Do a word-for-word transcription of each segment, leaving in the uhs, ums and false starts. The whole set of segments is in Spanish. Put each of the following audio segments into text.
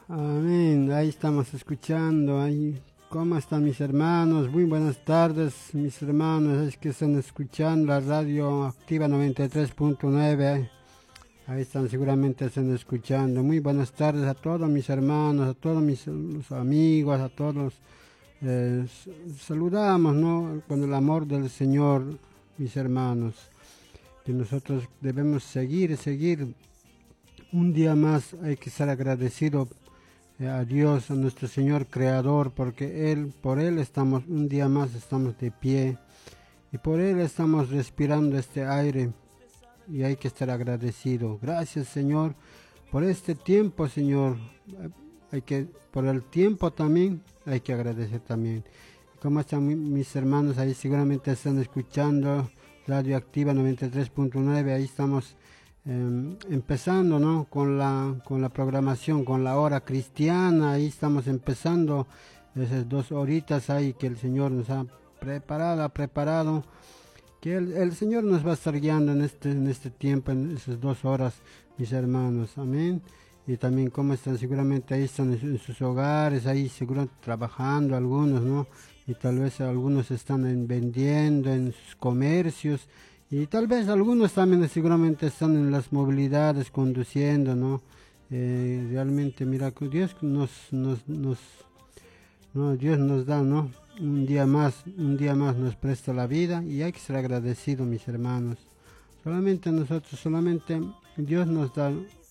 Amén. Ahí estamos escuchando. Ahí. ¿Cómo están mis hermanos? Muy buenas tardes, mis hermanos. Es que están escuchando la radio activa noventa y tres punto nueve. Ahí están, seguramente están escuchando. Muy buenas tardes a todos mis hermanos, a todos mis los amigos, a todos. Eh, saludamos, ¿no? Con el amor del Señor, mis hermanos. Que nosotros debemos seguir, seguir. Un día más hay que estar agradecido a Dios, a nuestro Señor Creador, porque Él, por Él estamos, un día más estamos de pie, y por Él estamos respirando este aire, y hay que estar agradecido. Gracias, Señor, por este tiempo, Señor. Hay que, por el tiempo también, hay que agradecer también. ¿Cómo están mis hermanos? Ahí seguramente están escuchando Radio Activa noventa y tres punto nueve, ahí estamos Eh, empezando, ¿no? con la con la programación, con la hora cristiana. Ahí estamos empezando esas dos horitas ahí que el Señor nos ha preparado, ha preparado, que el, el Señor nos va a estar guiando en este en este tiempo, en esas dos horas, mis hermanos. Amén. Y también cómo están, seguramente ahí están en, en sus hogares, ahí seguro trabajando algunos, ¿no? Y tal vez algunos están en, vendiendo en sus comercios. Y tal vez algunos también seguramente están en las movilidades conduciendo, ¿no? Eh, realmente, mira, Dios nos, nos, nos, no, Dios nos da, ¿no? Un día más, un día más nos presta la vida y hay que ser agradecidos, mis hermanos. Solamente nosotros, solamente Dios nos da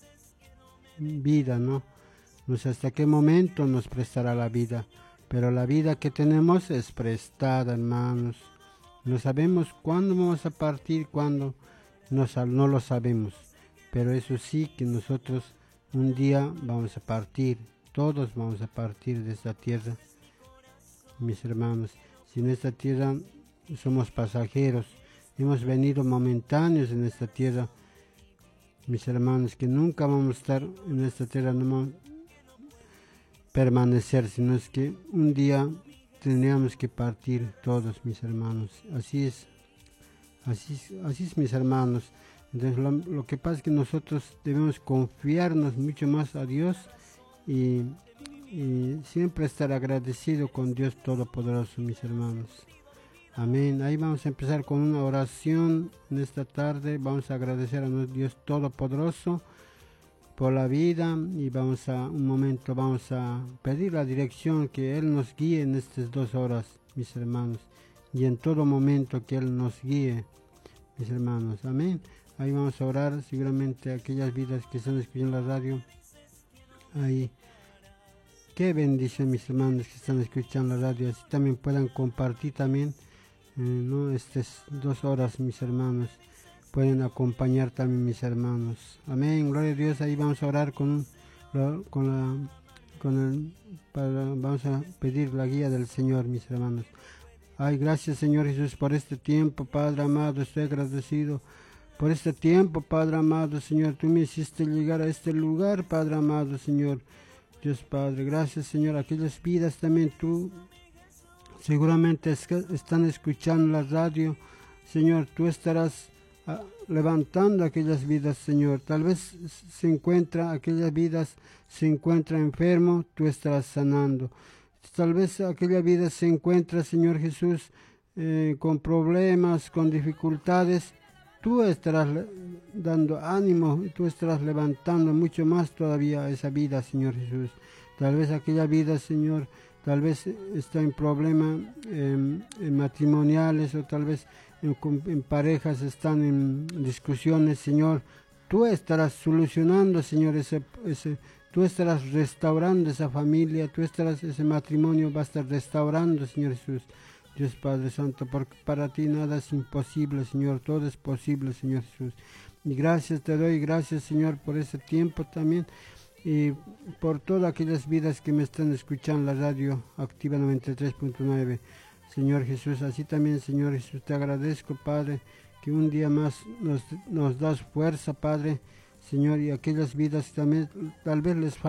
vida, ¿no? No sé hasta qué momento nos prestará la vida, pero la vida que tenemos es prestada, hermanos. No sabemos cuándo vamos a partir, cuándo, no, no lo sabemos, pero eso sí que nosotros un día vamos a partir, todos vamos a partir de esta tierra, mis hermanos. Si en esta tierra somos pasajeros, hemos venido momentáneos en esta tierra, mis hermanos, que nunca vamos a estar en esta tierra, no vamos a permanecer, sino es que un día tendríamos que partir todos, mis hermanos. Así es, así es, así es, mis hermanos. Entonces lo, lo que pasa es que nosotros debemos confiarnos mucho más a Dios y, y siempre estar agradecido con Dios Todopoderoso, mis hermanos. Amén. Ahí vamos a empezar con una oración en esta tarde. Vamos a agradecer a nuestro Dios Todopoderoso por la vida, y vamos a un momento vamos a pedir la dirección, que Él nos guíe en estas dos horas, mis hermanos, y en todo momento que Él nos guíe, mis hermanos. Amén. Ahí vamos a orar, seguramente aquellas vidas que están escuchando la radio. Ahí, qué bendición, mis hermanos que están escuchando la radio, así también puedan compartir también, eh, ¿no? Estas dos horas, mis hermanos. Pueden acompañar también, mis hermanos. Amén, gloria a Dios. Ahí vamos a orar con, con la, con el, para, vamos a pedir la guía del Señor, mis hermanos. Ay, gracias, Señor Jesús, por este tiempo, Padre amado. Estoy agradecido por este tiempo, Padre amado, Señor. Tú me hiciste llegar a este lugar, Padre amado, Señor. Dios Padre, gracias, Señor. Aquellas vidas también tú seguramente es que están escuchando la radio, Señor. Tú estarás levantando aquellas vidas, Señor. Tal vez se encuentra, aquellas vidas se encuentra enfermo, tú estarás sanando. Tal vez aquella vida se encuentra, Señor Jesús, eh, con problemas, con dificultades, tú estarás dando ánimo, tú estarás levantando mucho más todavía esa vida, Señor Jesús. Tal vez aquella vida, Señor, tal vez está en problemas eh, en matrimoniales, o tal vez En, en parejas están en discusiones, Señor. Tú estarás solucionando, Señor, ese, ese, tú estarás restaurando esa familia, tú estarás, ese matrimonio va a estar restaurando, Señor Jesús. Dios Padre Santo, porque para ti nada es imposible, Señor, todo es posible, Señor Jesús. Y gracias te doy, gracias, Señor, por ese tiempo también, y por todas aquellas vidas que me están escuchando en la radio Activa noventa y tres punto nueve. Señor Jesús, así también, Señor Jesús, te agradezco, Padre, que un día más nos, nos das fuerza, Padre, Señor, y aquellas vidas también, tal vez les falta